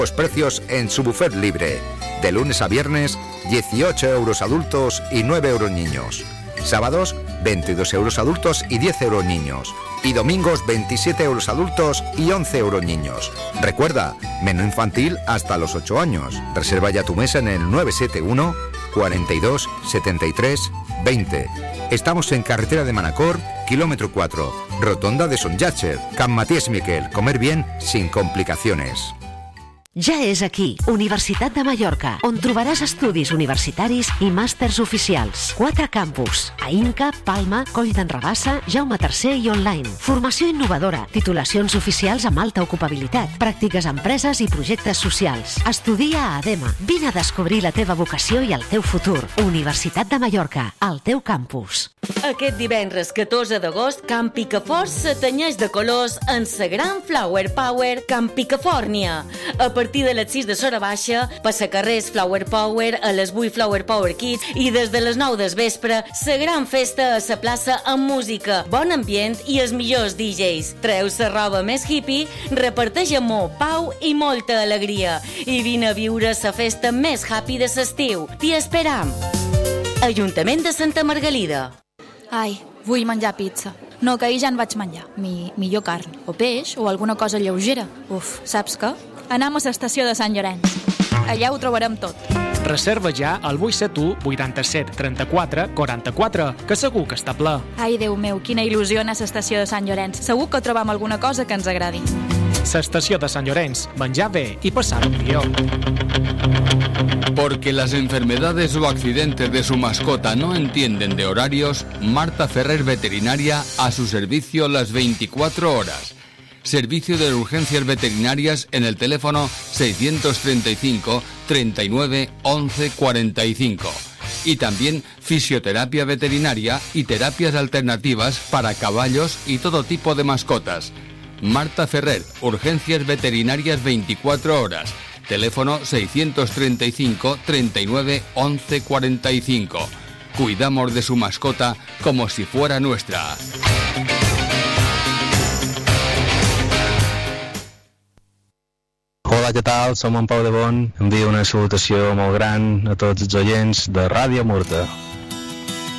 Los precios en su buffet libre. De lunes a viernes, 18 euros adultos y 9 euros niños. Sábados, 22 euros adultos y 10 euros niños. Y domingos, 27 euros adultos y 11 euros niños. Recuerda, menú infantil hasta los 8 años. Reserva ya tu mesa en el 971 42 73 20. Estamos en carretera de Manacor, kilómetro 4, rotonda de Son Llàtzer, Can Matías Miquel. Comer bien sin complicacions. Ja és aquí, Universitat de Mallorca, on trobaràs estudis universitaris i màsters oficials. 4 campus, a Inca, Palma, Coll d'en Rabassa, Jaume III i online. Formació innovadora, titulacions oficials amb alta ocupabilitat, pràctiques a empreses i projectes socials. Estudia a ADEMA. Vine a descobrir la teva vocació i el teu futur. Universitat de Mallorca, el teu campus. Aquest divendres 14 d'agost, Camp Picafort se tenyeix de colors en sa gran Flower Power Camp Picafòrnia. A partir de les 6 de Sora Baixa, passa carrers Flower Power, a les 8 Flower Power Kids i des de les 9 del vespre, sa gran festa a sa plaça amb música, bon ambient i els millors DJs. Treu sa roba més hippie, reparteix amor, pau i molta alegria. I vine a viure sa festa més happy de l'estiu. T'hi esperam. Ajuntament de Santa Margalida. Ai, vull menjar pizza. No, que ahir ja en vaig menjar. Millor carn, o peix, o alguna cosa lleugera. Uf, saps què? Anem a l'estació de Sant Llorenç. Allà ho trobarem tot. Reserva ja al 871 87 34 44, que segur que està ple. Ai, Déu meu, quina il·lusió anar a l'estació de Sant Llorenç. Segur que trobam alguna cosa que ens agradi. L'estació de Sant Llorenç, menjar bé i passar un millor. Porque las enfermedades o accidentes de su mascota no entienden de horarios, Marta Ferrer Veterinaria a su servicio las 24 horas. Servicio de urgencias veterinarias en el teléfono 635 39 11 45. Y también fisioterapia veterinaria y terapias alternativas para caballos y todo tipo de mascotas. Marta Ferrer, urgencias veterinarias 24 horas. Teléfono 635 39 11 45. Cuidamos de su mascota como si fuera nuestra. Hola, què tal? Som en Pau de Bon. Envio una salutació molt gran a tots els oients de Ràdio Murta.